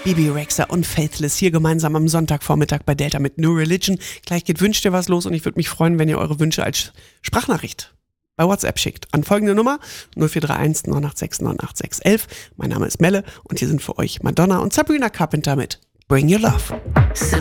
Bibi Rexha und Faithless hier gemeinsam am Sonntagvormittag bei Delta mit New Religion. Gleich geht Wünsch dir was los und ich würde mich freuen, wenn ihr eure Wünsche als Sprachnachricht bei WhatsApp schickt. An folgende Nummer 0431 986 986 11. Mein Name ist Melle und hier sind für euch Madonna und Sabrina Carpenter mit Bring Your Love. So